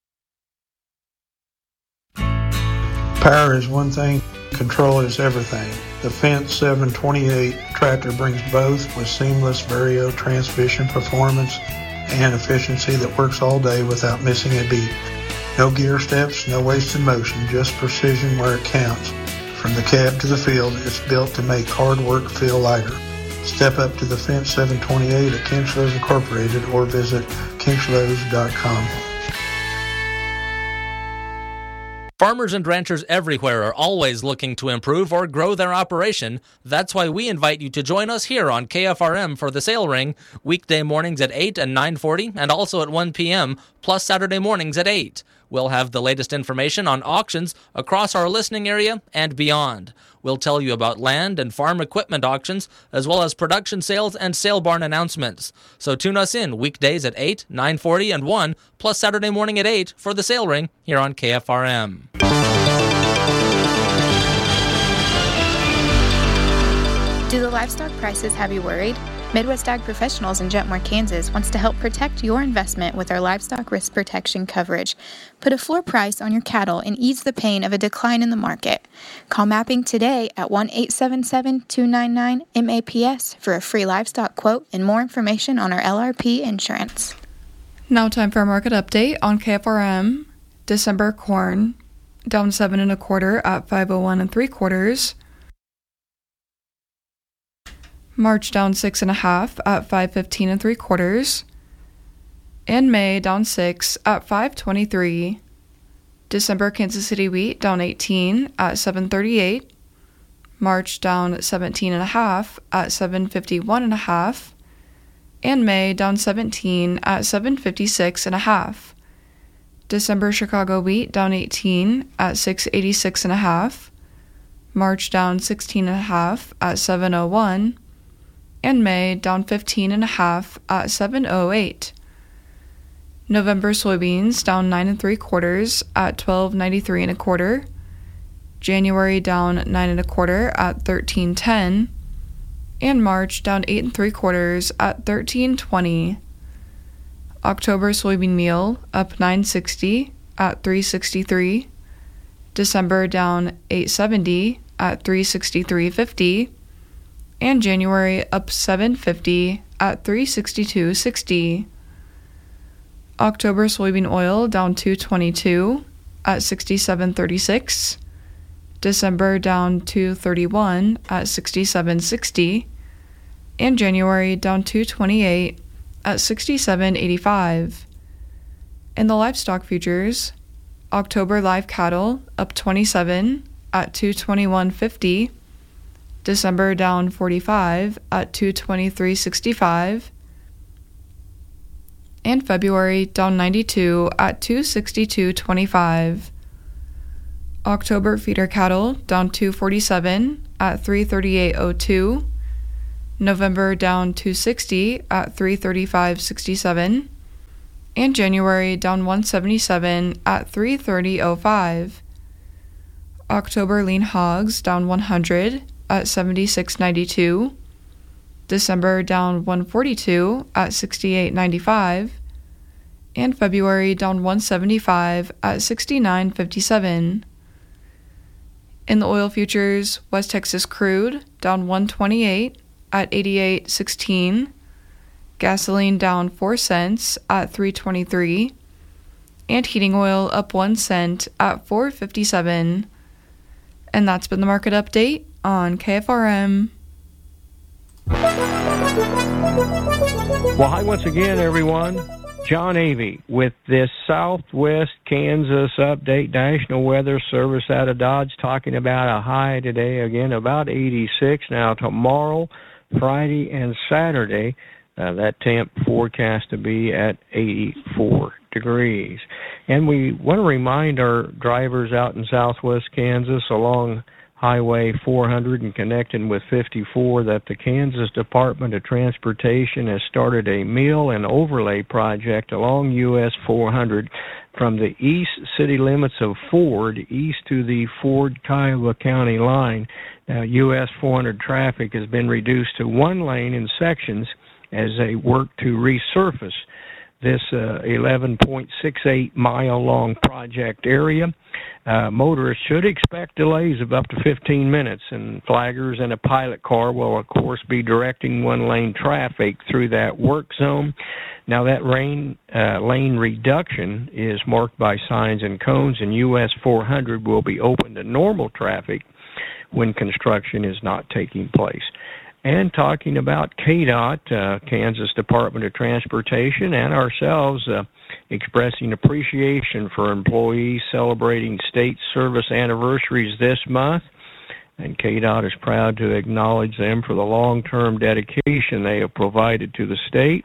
Power is one thing, control is everything. The Fendt seven twenty-eight tractor brings both with seamless Vario transmission performance and efficiency that works all day without missing a beat. No gear steps, no wasted motion, just precision where it counts. From the cab to the field, it's built to make hard work feel lighter. Step up to the Fendt seven twenty-eight at Kinchlows Incorporated or visit Kinchlows dot com. Farmers and ranchers everywhere are always looking to improve or grow their operation. That's why we invite you to join us here on K F R M for the Sale Ring, weekday mornings at eight and nine forty, and also at one p.m., plus Saturday mornings at eight. We'll have the latest information on auctions across our listening area and beyond. We'll tell you about land and farm equipment auctions, as well as production sales and sale barn announcements. So tune us in weekdays at eight, nine forty, and one, plus Saturday morning at eight for the Sale Ring here on K F R M. Do the livestock prices have you worried? Midwest Ag Professionals in Jetmore, Kansas wants to help protect your investment with our livestock risk protection coverage. Put a floor price on your cattle and ease the pain of a decline in the market. Call Mapping today at one eight seven seven, two nine nine, M A P S for a free livestock quote and more information on our L R P insurance. Now time for a market update on K F R M. December corn down seven and a quarter at five oh one and three quarters. March down six and a half at five fifteen and three quarters. And May down six at five twenty-three. December Kansas City wheat down eighteen at seven thirty-eight. March down seventeen and a half at seven fifty-one and a half. And May down seventeen at seven fifty-six and a half. December Chicago wheat down eighteen at six eighty-six and a half. March down sixteen and a half at seven oh one. And May down fifteen and a half at seven oh eight. November soybeans down nine and three quarters at twelve ninety-three and a quarter. January down nine and a quarter at thirteen ten. And March down eight and three quarters at thirteen twenty. October soybean meal up nine sixty at three sixty-three. December down eight seventy at three sixty-three fifty. And January up seven fifty at three sixty-two sixty. October soybean oil down two twenty-two at sixty-seven thirty-six. December down two thirty-one at sixty-seven sixty, and January down two twenty-eight at sixty-seven eighty-five. In the livestock futures, October live cattle up twenty-seven at two twenty-one fifty, December down forty-five at two twenty-three sixty-five, and February down ninety-two at two sixty-two twenty-five. October feeder cattle down two forty-seven at three thirty-eight oh two, November down two sixty at three thirty-five sixty-seven, and January down one seventy-seven at three thirty oh five. October lean hogs down one hundred at seventy-six ninety-two, December down one forty-two at sixty-eight ninety-five, and February down one seventy-five at sixty-nine fifty-seven. In the oil futures, West Texas crude down one twenty-eight at eighty-eight sixteen, gasoline down four cents at three twenty-three, and heating oil up one cent at four fifty-seven. And that's been the market update on K F R M. Well, hi once again, everyone. John Avey with this Southwest Kansas update, National Weather Service out of Dodge, talking about a high today, again, about eighty-six. Now, tomorrow, Friday, and Saturday, uh, that temp forecast to be at eighty-four degrees. And we want to remind our drivers out in Southwest Kansas along Highway four hundred and connecting with fifty-four that the Kansas Department of Transportation has started a mill and overlay project along U S four hundred from the east city limits of Ford east to the Ford-Kiowa County line. Now, U S four hundred traffic has been reduced to one lane in sections as they work to resurface this uh, eleven point six eight mile long project area. Uh, motorists should expect delays of up to fifteen minutes, and flaggers and a pilot car will, of course, be directing one-lane traffic through that work zone. Now, that rain, uh, lane reduction is marked by signs and cones, and U S four hundred will be open to normal traffic when construction is not taking place. And talking about K DOT, uh, Kansas Department of Transportation, and ourselves uh, expressing appreciation for employees celebrating state service anniversaries this month. And K DOT is proud to acknowledge them for the long-term dedication they have provided to the state.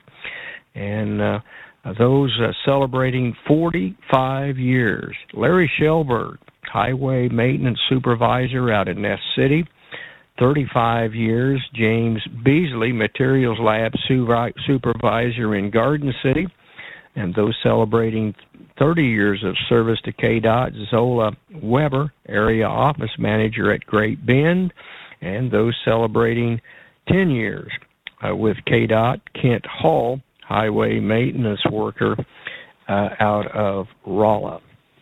And uh, those uh, celebrating forty-five years. Larry Shelberg, Highway Maintenance Supervisor out in Ness City. thirty-five years, James Beasley, Materials Lab Supervisor in Garden City. And those celebrating thirty years of service to K DOT, Zola Weber, Area Office Manager at Great Bend. And those celebrating ten years uh, with K DOT, Kent Hall, Highway Maintenance Worker uh, out of Rolla.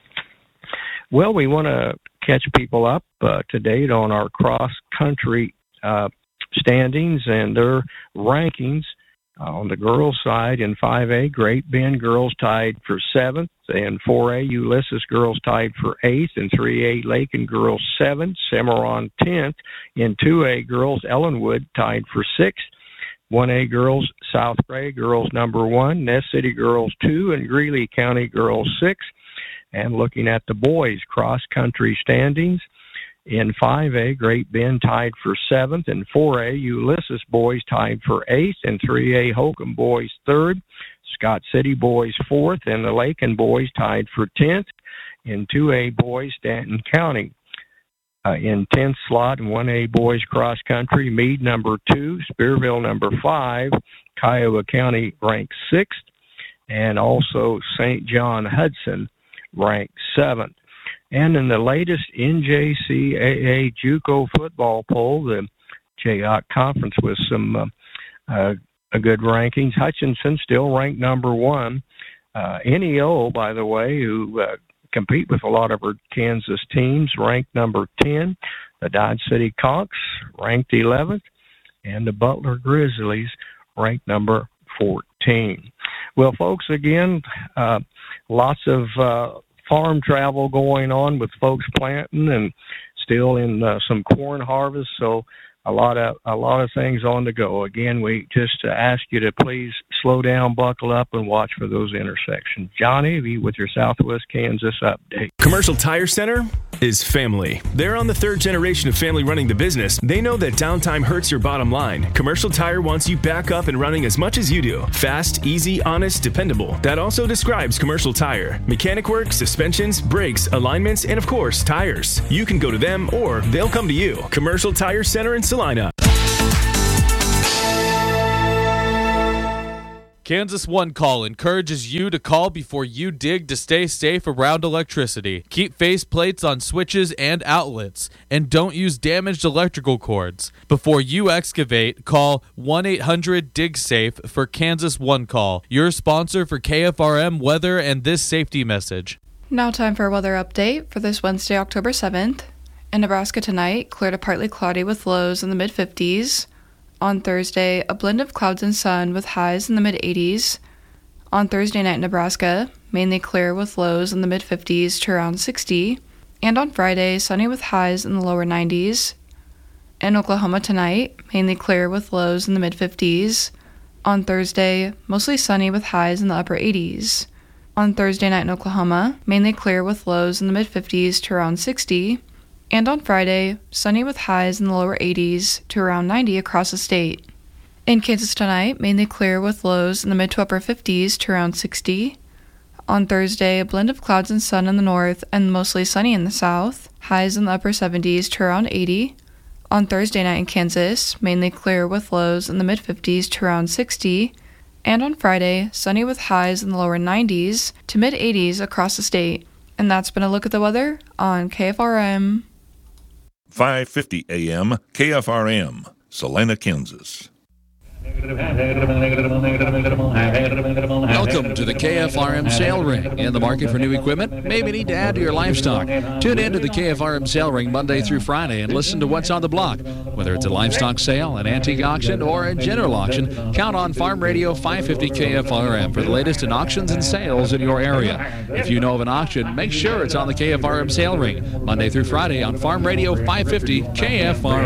Well, we want to catch people up uh, to date on our cross-country uh, standings and their rankings. Uh, on the girls' side, in five A, Great Bend girls tied for seventh. In four A, Ulysses girls tied for eighth. In three A, Lakin girls seventh. Cimarron tenth. In two A, girls, Ellenwood tied for sixth. one A girls, South Gray girls number one. Ness City girls two. And Greeley County girls six. And looking at the boys' cross-country standings, in five A, Great Bend tied for seventh. In four A, Ulysses boys tied for eighth. In three A, Holcomb boys third. Scott City boys fourth. And the Lakin boys tied for tenth. In two A boys, Stanton County uh, in tenth slot. In one A boys cross-country, Meade number two. Spearville number five. Kiowa County ranked sixth. And also Saint John Hudson ranked seventh. And in the latest N J C A A JUCO football poll, the J O C conference with some uh, uh, good rankings, Hutchinson still ranked number one. Uh, N E O, by the way, who uh, compete with a lot of our Kansas teams, ranked number ten. The Dodge City Conks ranked eleventh. And the Butler Grizzlies ranked number fourteen. Well, folks, again, uh, lots of uh, farm travel going on with folks planting and still in uh, some corn harvest, so a lot of a lot of things on the go. Again, we just ask you to please slow down, buckle up, and watch for those intersections. John Avey with your Southwest Kansas update. Commercial Tire Center is family. They're on the third generation of family running the business. They know that downtime hurts your bottom line. Commercial Tire wants you back up and running as much as you do. Fast, easy, honest, dependable. That also describes Commercial Tire. Mechanic work, suspensions, brakes, alignments, and of course, tires. You can go to them or they'll come to you. Commercial Tire Center in Salina. Kansas One Call encourages you to call before you dig to stay safe around electricity. Keep face plates on switches and outlets, and don't use damaged electrical cords. Before you excavate, call one eight hundred dig safe for Kansas One Call, your sponsor for K F R M weather and this safety message. Now time for a weather update for this Wednesday, October seventh. In Nebraska tonight, clear to partly cloudy with lows in the mid fifties. On Thursday, a blend of clouds and sun with highs in the mid eighties. On Thursday night in Nebraska, mainly clear with lows in the mid fifties to around sixty. And on Friday, sunny with highs in the lower nineties. In Oklahoma tonight, mainly clear with lows in the mid fifties. On Thursday, mostly sunny with highs in the upper eighties. On Thursday night in Oklahoma, mainly clear with lows in the mid fifties to around sixty. And on Friday, sunny with highs in the lower eighties to around ninety across the state. In Kansas tonight, mainly clear with lows in the mid to upper fifties to around sixty. On Thursday, a blend of clouds and sun in the north and mostly sunny in the south, highs in the upper seventies to around eighty. On Thursday night in Kansas, mainly clear with lows in the mid fifties to around sixty. And on Friday, sunny with highs in the lower nineties to mid eighties across the state. And that's been a look at the weather on K F R M. five fifty A M K F R M, Salina, Kansas. Welcome to the K F R M Sale Ring. In the market for new equipment? Maybe need to add to your livestock. Tune in to the K F R M Sale Ring Monday through Friday and listen to what's on the block. Whether it's a livestock sale, an antique auction, or a general auction, count on Farm Radio five fifty K F R M for the latest in auctions and sales in your area. If you know of an auction, make sure it's on the K F R M Sale Ring Monday through Friday on Farm Radio five fifty K F R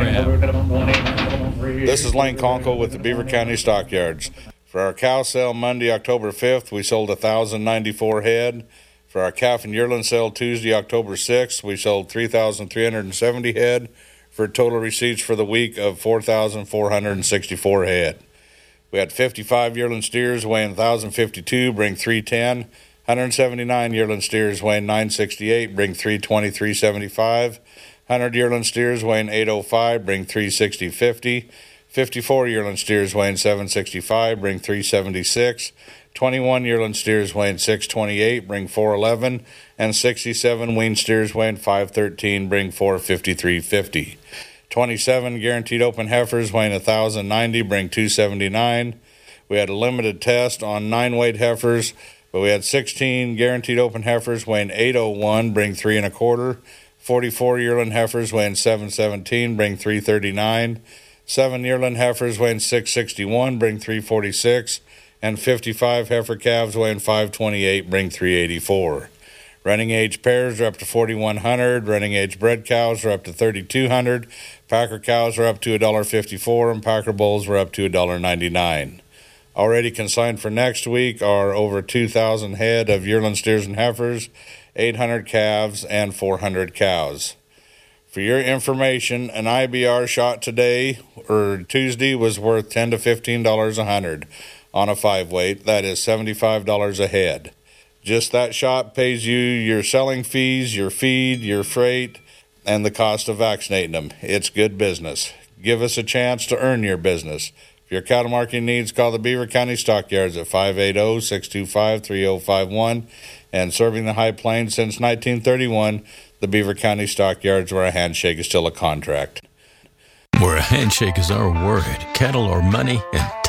M. This is Lane Conkle with the Beaver County Stockyards. For our cow sale Monday, October fifth, we sold one thousand ninety-four head. For our calf and yearling sale Tuesday, October sixth, we sold three thousand three hundred seventy head for total receipts for the week of four thousand four hundred sixty-four head. We had fifty-five yearling steers weighing one thousand fifty-two, bring three ten. one hundred seventy-nine yearling steers weighing nine sixty-eight, bring three twenty-three seventy-five. one hundred yearling steers weighing eight oh five, bring three sixty fifty. fifty-four yearling steers weighing seven sixty-five, bring three seventy-six. twenty-one yearling steers weighing six twenty-eight, bring four eleven. And sixty-seven wean steers weighing five thirteen, bring four fifty-three fifty. twenty-seven guaranteed open heifers weighing one thousand ninety, bring two seventy-nine. We had a limited test on nine weight heifers, but we had sixteen guaranteed open heifers weighing eight oh one, bring three and a quarter. forty-four yearling heifers weighing seven seventeen, bring three thirty-nine. Seven yearling heifers weighing six sixty-one, bring three forty-six. And fifty-five heifer calves weighing five twenty-eight, bring three eighty-four. Running age pairs are up to forty-one hundred. Running age bred cows are up to thirty-two hundred. Packer cows are up to one fifty-four, and Packer bulls are up to one ninety-nine. Already consigned for next week are over two thousand head of yearling steers and heifers, eight hundred calves, and four hundred cows. For your information, an I B R shot today or Tuesday was worth ten to fifteen dollars a hundred on a five weight. That is seventy-five dollars a head. Just that shot pays you your selling fees, your feed, your freight, and the cost of vaccinating them. It's good business. Give us a chance to earn your business. If your cattle marketing needs, call the Beaver County Stockyards at five eight zero, six two five, three zero five one. And serving the High Plains since nineteen thirty-one, the Beaver County Stockyards, where a handshake is still a contract. Where a handshake is our word, cattle are money, and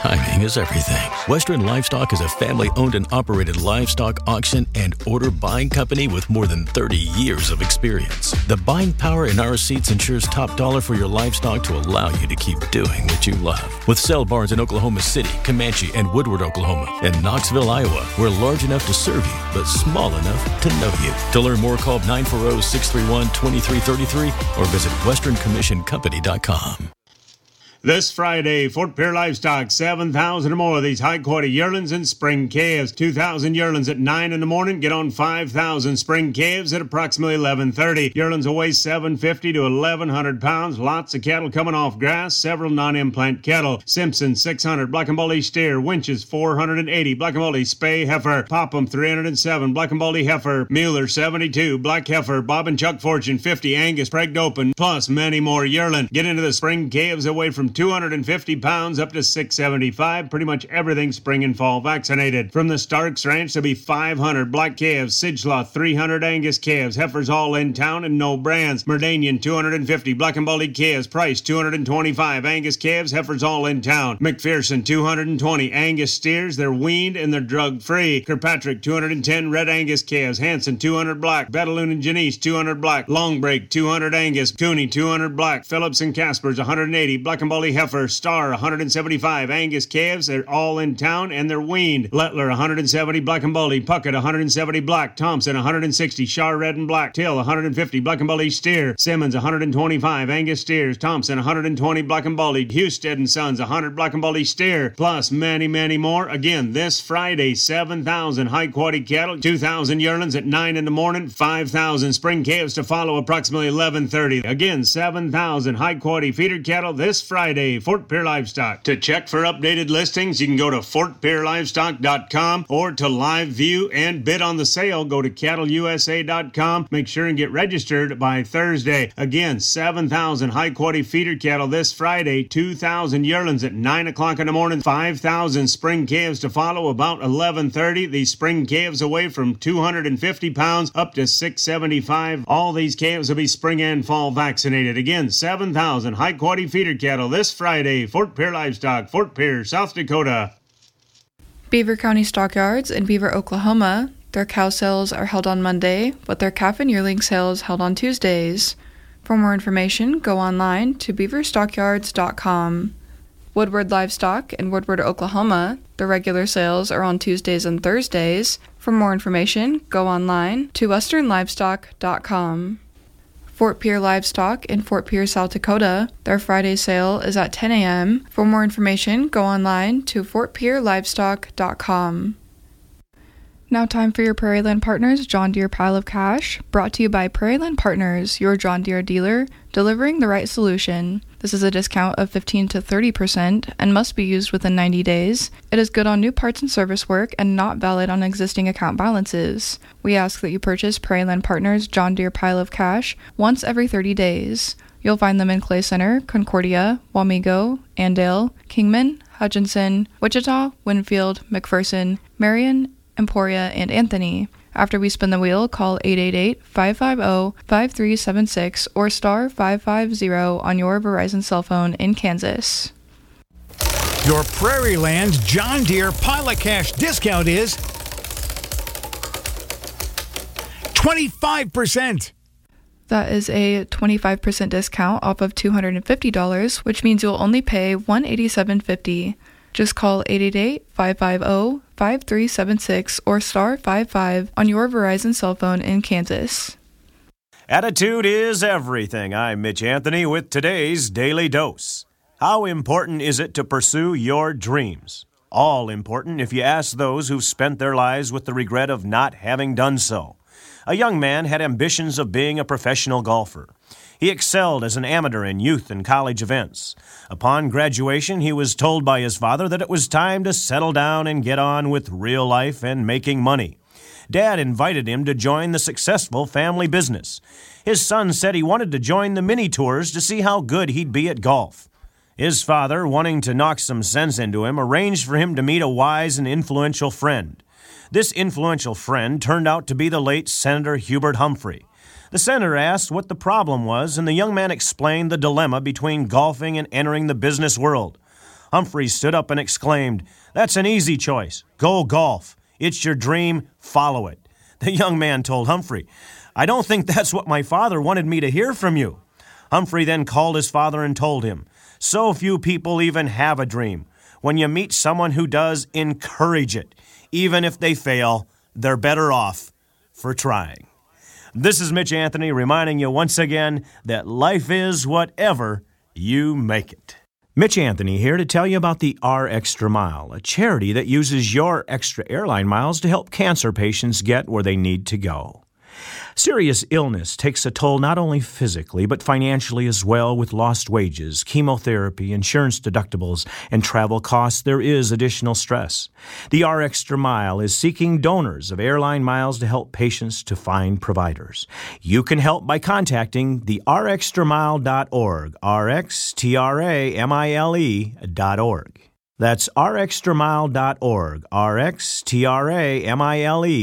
timing is everything. Western Livestock is a family-owned and operated livestock auction and order buying company with more than thirty years of experience. The buying power in our seats ensures top dollar for your livestock to allow you to keep doing what you love. With sale barns in Oklahoma City, Comanche, and Woodward, Oklahoma, and Knoxville, Iowa, we're large enough to serve you, but small enough to know you. To learn more, call nine four zero, six three one, two three three three or visit western commission company dot com. This Friday, Fort Pierre Livestock, seven thousand or more of these high-quality yearlings and spring calves. two thousand yearlings at nine in the morning. Get on five thousand spring calves at approximately eleven thirty. Yearlings will weigh seven fifty to eleven hundred pounds. Lots of cattle coming off grass. Several non-implant cattle. Simpson, six hundred. Black and Baldy steer. Winches, four hundred eighty. Black and Baldy spay heifer. Popham, three hundred seven. Black and Baldy heifer. Mueller, seventy-two. Black heifer. Bob and Chuck Fortune, fifty. Angus, pregged open. Plus many more yearling. Get into the spring calves away from two hundred fifty pounds up to six seventy-five. Pretty much everything spring and fall vaccinated. From the Starks Ranch, there'll be five hundred black calves, Sidgelaw three hundred Angus calves, heifers all in town and no brands. Merdanian two hundred fifty, black and baldy calves, Price two hundred twenty-five Angus calves, heifers all in town. McPherson two hundred twenty Angus steers, they're weaned and they're drug free. Kirkpatrick two hundred ten red Angus calves, Hanson two hundred black, Betaloon and Janice two hundred black, Longbreak two hundred Angus, Cooney two hundred black, Phillips and Caspers one hundred eighty, black and baldy heifer, Star one hundred seventy-five Angus calves, they're all in town and they're weaned. Lettler one hundred seventy black and baldy, Puckett one hundred seventy black, Thompson one hundred sixty, Shar red and black, Till one hundred fifty black and baldy steer, Simmons one hundred twenty-five Angus steers, Thompson one hundred twenty black and baldy, Husted and Sons one hundred black and baldy steer, plus many many more. Again, this Friday, seven thousand high quality cattle, two thousand yearlings at nine in the morning, five thousand spring calves to follow approximately eleven thirty. Again, seven thousand high quality feeder cattle this Friday, Fort Pierre Livestock. To check for updated listings, you can go to fort pierre livestock dot com or to live view and bid on the sale, go to cattle u s a dot com. Make sure and get registered by Thursday. Again, seven thousand high quality feeder cattle this Friday, two thousand yearlings at nine o'clock in the morning, five thousand spring calves to follow about eleven thirty. These spring calves away from two hundred fifty pounds up to six seventy-five. All these calves will be spring and fall vaccinated. Again, seven thousand high quality feeder cattle this Friday, Fort Pierre Livestock, Fort Pierre, South Dakota. Beaver County Stockyards in Beaver, Oklahoma. Their cow sales are held on Monday, but their calf and yearling sales held on Tuesdays. For more information, go online to beaver stockyards dot com. Woodward Livestock in Woodward, Oklahoma. The regular sales are on Tuesdays and Thursdays. For more information, go online to western livestock dot com. Fort Pierre Livestock in Fort Pierre, South Dakota. Their Friday sale is at ten a.m. For more information, go online to fort pierre livestock dot com. Now time for your Prairie Land Partners John Deere Pile of Cash, brought to you by Prairie Land Partners, your John Deere dealer, delivering the right solution. This is a discount of fifteen to thirty percent and must be used within ninety days. It is good on new parts and service work and not valid on existing account balances. We ask that you purchase Prairie Land Partners John Deere Pile of Cash once every thirty days. You'll find them in Clay Center, Concordia, Wamego, Andale, Kingman, Hutchinson, Wichita, Winfield, McPherson, Marion, Emporia, and Anthony. After we spin the wheel, call eight eight eight, five five zero, five three seven six or star five five zero on your Verizon cell phone in Kansas. Your Prairie Land John Deere Pile of Cash discount is twenty-five percent. That is a twenty-five percent discount off of two hundred fifty dollars, which means you'll only pay one hundred eighty-seven fifty. Just call eight eight eight, five five zero, five three seven six or star five five on your Verizon cell phone in Kansas. Attitude is everything. I'm Mitch Anthony with today's Daily Dose. How important is it to pursue your dreams? All important if you ask those who've spent their lives with the regret of not having done so. A young man had ambitions of being a professional golfer. He excelled as an amateur in youth and college events. Upon graduation, he was told by his father that it was time to settle down and get on with real life and making money. Dad invited him to join the successful family business. His son said he wanted to join the mini tours to see how good he'd be at golf. His father, wanting to knock some sense into him, arranged for him to meet a wise and influential friend. This influential friend turned out to be the late Senator Hubert Humphrey. The senator asked what the problem was, and the young man explained the dilemma between golfing and entering the business world. Humphrey stood up and exclaimed, "That's an easy choice. Go golf. It's your dream. Follow it." The young man told Humphrey, "I don't think that's what my father wanted me to hear from you." Humphrey then called his father and told him, "So few people even have a dream. When you meet someone who does, encourage it. Even if they fail, they're better off for trying." This is Mitch Anthony reminding you once again that life is whatever you make it. Mitch Anthony here to tell you about the R Extra Mile, a charity that uses your extra airline miles to help cancer patients get where they need to go. Serious illness takes a toll not only physically, but financially as well. With lost wages, chemotherapy, insurance deductibles, and travel costs, there is additional stress. The R Extra Mile is seeking donors of airline miles to help patients to find providers. You can help by contacting the r extra mile dot org, R X T R A M I L E dot org. That's r extra mile dot org, R X T R A M I L E